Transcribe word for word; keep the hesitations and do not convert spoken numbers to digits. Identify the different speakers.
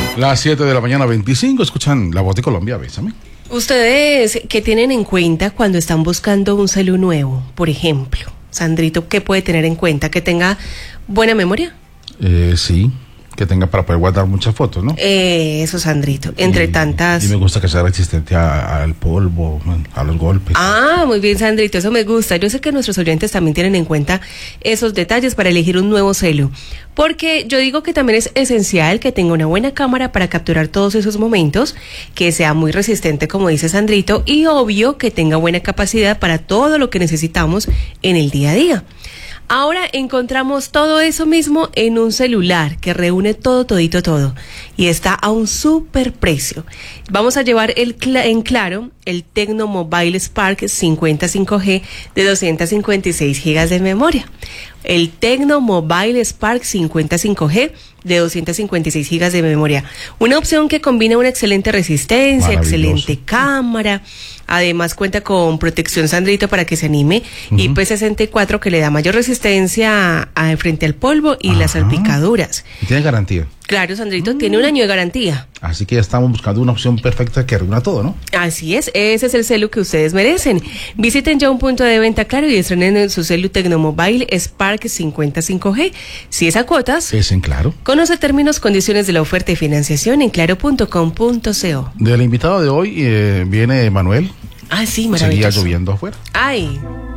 Speaker 1: Las siete de la mañana, veinticinco, escuchan La Voz de Colombia, bésame.
Speaker 2: ¿Ustedes qué tienen en cuenta cuando están buscando un celu nuevo? Por ejemplo, Sandrito, ¿qué puede tener en cuenta? ¿Que tenga buena memoria?
Speaker 1: Eh, sí, que tenga para poder guardar muchas fotos, ¿no?
Speaker 2: Eh, eso, Sandrito, entre
Speaker 1: y,
Speaker 2: tantas...
Speaker 1: Y me gusta que sea resistente a- al polvo, a los golpes.
Speaker 2: Ah, muy bien, Sandrito, eso me gusta. Yo sé que nuestros oyentes también tienen en cuenta esos detalles para elegir un nuevo celu, porque yo digo que también es esencial que tenga una buena cámara para capturar todos esos momentos, que sea muy resistente, como dice Sandrito, y obvio que tenga buena capacidad para todo lo que necesitamos en el día a día. Ahora encontramos todo eso mismo en un celular que reúne todo, todito, todo. Y está a un súper precio. Vamos a llevar el cl- en claro el Tecno Mobile Spark cincuenta cinco G de doscientos cincuenta y seis gigas de memoria. El Tecno Mobile Spark cincuenta cinco G de doscientos cincuenta y seis gigas de memoria. Una opción que combina una excelente resistencia, excelente cámara. Además cuenta con protección, Sandrito, para que se anime, uh-huh. I P sesenta y cuatro, que le da mayor resistencia a, a, frente al polvo y Ajá. las salpicaduras.
Speaker 1: ¿Y tiene garantía?
Speaker 2: Claro, Sandrito, mm. tiene un año de garantía.
Speaker 1: Así que ya estamos buscando una opción perfecta que reúna todo, ¿no?
Speaker 2: Así es, ese es el celu que ustedes merecen. Visiten ya un punto de venta Claro y estrenen su celu Tecno Mobile Spark cincuenta cinco G. Si es a cuotas,
Speaker 1: es en Claro.
Speaker 2: Conoce términos, condiciones de la oferta y financiación en claro punto com punto co.
Speaker 1: Del invitado de hoy eh, viene Manuel.
Speaker 2: Ah, sí, maravilloso.
Speaker 1: Seguía lloviendo afuera.
Speaker 2: Ay.